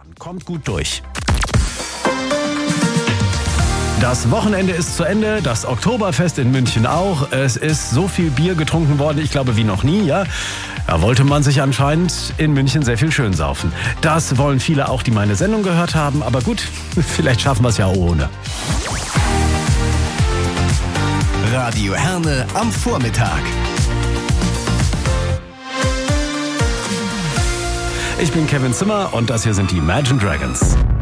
fahren. Kommt gut durch. Das Wochenende ist zu Ende, das Oktoberfest in München auch. Es ist so viel Bier getrunken worden, ich glaube wie noch nie, ja. Da wollte man sich anscheinend in München sehr viel schön saufen. Das wollen viele auch, die meine Sendung gehört haben, aber gut, vielleicht schaffen wir es ja ohne. Radio Herne am Vormittag. Ich bin Kevin Zimmer und das hier sind die Imagine Dragons.